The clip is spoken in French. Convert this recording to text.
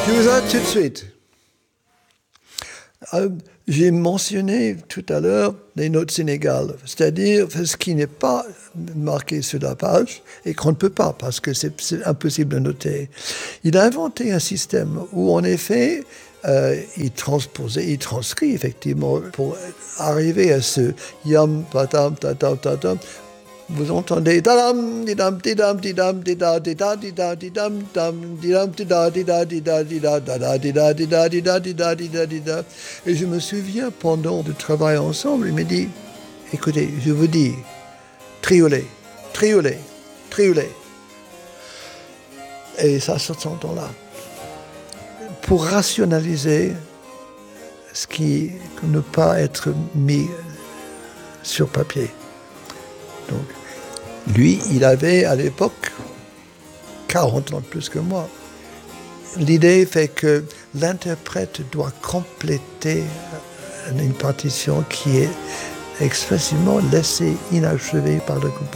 Je vous arrête tout de suite. J'ai mentionné tout à l'heure les notes sénégales, c'est-à-dire ce qui n'est pas marqué sur la page et qu'on ne peut pas parce que c'est impossible de noter. Il a inventé un système où en effet il transcrit effectivement pour arriver à ce yam patam tatam tatam. Vous entendez dadam didam didam didam dida dida dida didam dam didam dida dida dida dida dada dida dida dida dida dida dida. Et je me souviens pendant le travail ensemble, il m'a dit écoutez, je vous dis trioler, trioler, trioler. Et ça se s'entend là. Pour rationaliser ce qui ne peut pas être mis sur papier. Donc, lui, il avait à l'époque 40 ans de plus que moi. L'idée fait que l'interprète doit compléter une partition qui est expressivement laissée inachevée par le compositeur.